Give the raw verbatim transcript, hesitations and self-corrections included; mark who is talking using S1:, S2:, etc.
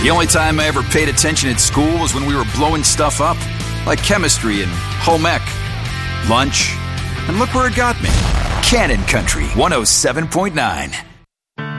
S1: The only time I ever paid attention at school was when we were blowing stuff up, like chemistry and home ec. Lunch, and look where it got me. Cannon Country one oh seven point nine.